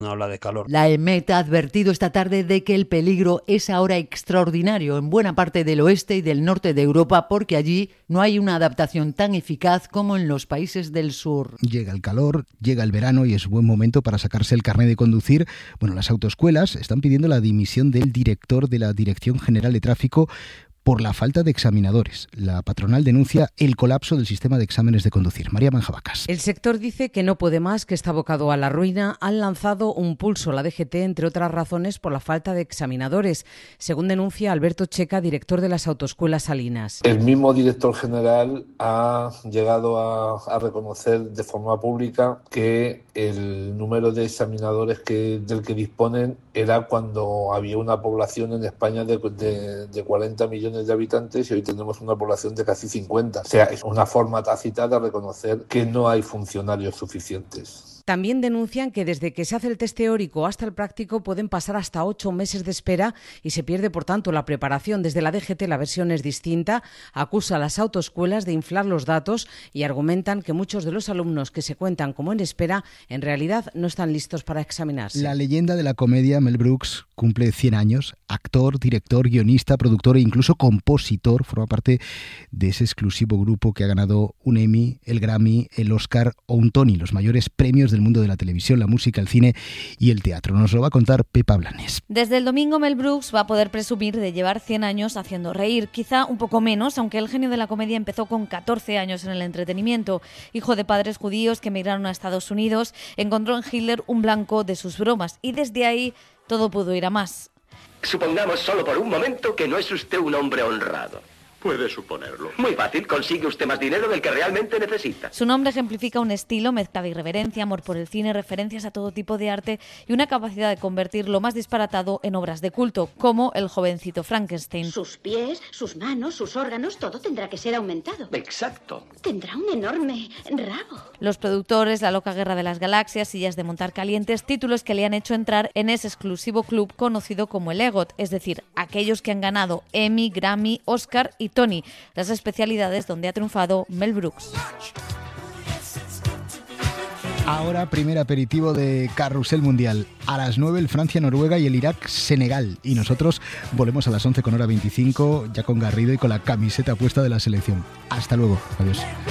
una ola de calor. La EMET ha advertido esta tarde de que el peligro es ahora extraordinario en buena parte del oeste y del norte de Europa, porque allí no hay una adaptación tan eficaz como en los países del sur. Llega el calor, llega el verano y es buen momento para sacarse el carnet de conducir. Bueno, las autoescuelas están pidiendo la dimisión del director de la Dirección General de Tráfico por la falta de examinadores. La patronal denuncia el colapso del sistema de exámenes de conducir. María Manjabacas. El sector dice que no puede más, que está abocado a la ruina. Han lanzado un pulso a la DGT, entre otras razones, por la falta de examinadores, según denuncia Alberto Checa, director de las autoescuelas salinas. El mismo director general ha llegado a reconocer de forma pública que el número de examinadores del que disponen era cuando había una población en España de 40 millones de habitantes y hoy tenemos una población de casi 50. O sea, es una forma tácita de reconocer que no hay funcionarios suficientes. También denuncian que desde que se hace el test teórico hasta el práctico pueden pasar hasta 8 meses de espera y se pierde, por tanto, la preparación. Desde la DGT la versión es distinta. Acusa a las autoescuelas de inflar los datos y argumentan que muchos de los alumnos que se cuentan como en espera en realidad no están listos para examinarse. La leyenda de la comedia Mel Brooks cumple 100 años. Actor, director, guionista, productor e incluso compositor. Forma parte de ese exclusivo grupo que ha ganado un Emmy, el Grammy, el Oscar o un Tony, los mayores premios del mundo de la televisión, la música, el cine y el teatro. Nos lo va a contar Pepa Blanes. Desde el domingo Mel Brooks va a poder presumir de llevar 100 años haciendo reír, quizá un poco menos, aunque el genio de la comedia empezó con 14 años en el entretenimiento. Hijo de padres judíos que emigraron a Estados Unidos, encontró en Hitler un blanco de sus bromas y desde ahí todo pudo ir a más. Supongamos solo por un momento que no es usted un hombre honrado. Puede suponerlo. Muy fácil, consigue usted más dinero del que realmente necesita. Su nombre ejemplifica un estilo, mezcla de irreverencia, amor por el cine, referencias a todo tipo de arte y una capacidad de convertir lo más disparatado en obras de culto, como el jovencito Frankenstein. Sus pies, sus manos, sus órganos, todo tendrá que ser aumentado. Exacto. Tendrá un enorme rabo. Los productores, La loca guerra de las galaxias, Sillas de montar calientes, títulos que le han hecho entrar en ese exclusivo club conocido como el EGOT, es decir, aquellos que han ganado Emmy, Grammy, Oscar y Tony, las especialidades donde ha triunfado Mel Brooks. Ahora, primer aperitivo de Carrusel Mundial. A las 9 el Francia-Noruega y el Irak-Senegal. Y nosotros volvemos a las 11 con hora 25, ya con Garrido y con la camiseta puesta de la selección. Hasta luego. Adiós.